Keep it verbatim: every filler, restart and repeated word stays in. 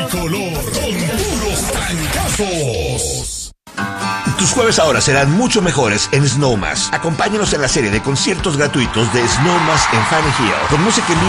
tricolor con puros trancazos. Tus jueves ahora serán mucho mejores en Snowmass. Acompáñanos en la serie de conciertos gratuitos de Snowmass en Fanny Hill, con música en vivo